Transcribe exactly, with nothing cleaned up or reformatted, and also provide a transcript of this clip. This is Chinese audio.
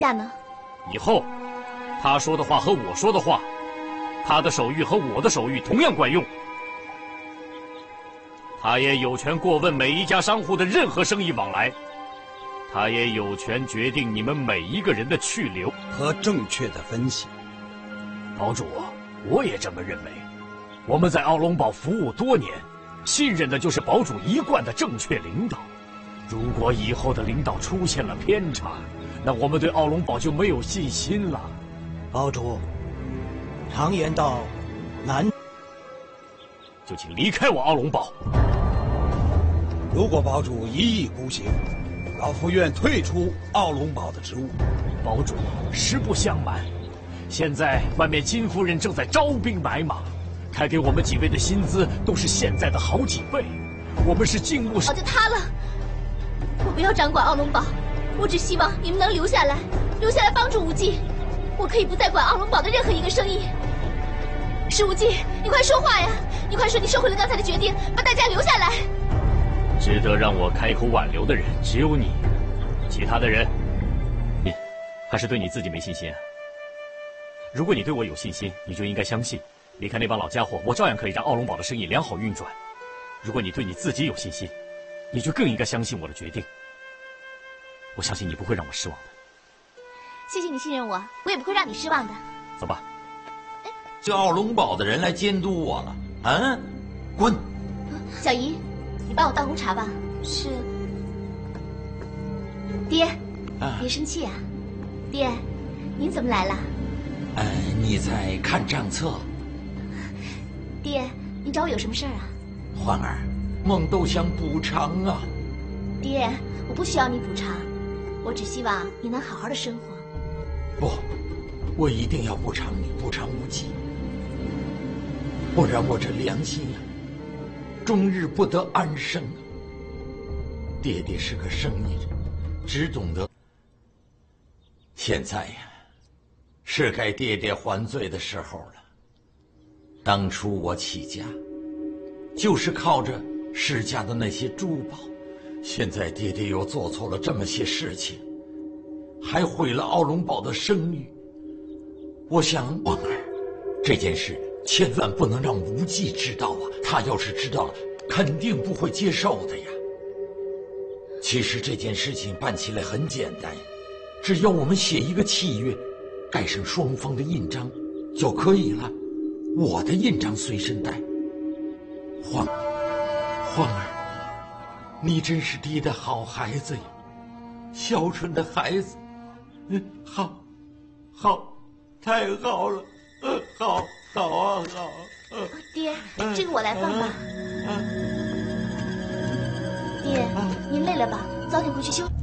下呢？ 以后，他说的话和我说的话，他的手谕和我的手谕同样管用。他也有权过问每一家商户的任何生意往来，他也有权决定你们每一个人的去留和正确的分析。 堡主，我也这么认为。我们在奥龙堡服务多年，信任的就是堡主一贯的正确领导。如果以后的领导出现了偏差，那我们对奥龙堡就没有信心了。 堡主，常言道，难， 就请离开我奥龙堡。 如果堡主一意孤行，老夫愿退出奥龙堡的职务。 堡主，实不相瞒，现在外面金夫人正在招兵买马，开给我们几位的薪资都是现在的好几倍。我们是静穆， 堡就塌了。我不要掌管奥龙堡，我只希望你们能留下来，留下来帮助无忌。我可以不再管奥龙堡的任何一个生意。是无忌，你快说话呀！你快说你收回了刚才的决定，把大家留下来。 值得让我开口挽留的人只有你，其他的人，你还是对你自己没信心啊？如果你对我有信心，你就应该相信，离开那帮老家伙，我照样可以让奥龙堡的生意良好运转。如果你对你自己有信心，你就更应该相信我的决定。我相信你不会让我失望的。 谢谢你信任我，我也不会让你失望的。 走吧。 叫奥龙堡的人来监督我了，啊，滚！ 小姨，你帮我倒红茶吧。是。爹， 啊、 别生气啊。爹，您怎么来了？ 呃，你在看账册。 爹，你找我有什么事儿啊？ 欢儿，梦都想补偿啊。 爹，我不需要你补偿，我只希望你能好好的生活。 不，我一定要补偿你，补偿无忌，不然我这良心呀、啊，终日不得安生啊。爹爹是个生意人，只懂得。现在呀，是该爹爹还罪的时候了。当初我起家，就是靠着世家的那些珠宝，现在爹爹又做错了这么些事情，还毁了奥龙堡的声誉。我想，婉儿，这件事千万不能让无忌知道啊！他要是知道了，肯定不会接受的呀。其实这件事情办起来很简单，只要我们写一个契约，盖上双方的印章就可以了。我的印章随身带。欢欢儿，你真是爹的好孩子呀，孝顺的孩子。嗯，好，好，太好了，呃，好，好啊，好。呃、 爹，这个我来放吧。 呃、 爹，您累了吧？早点回去休息。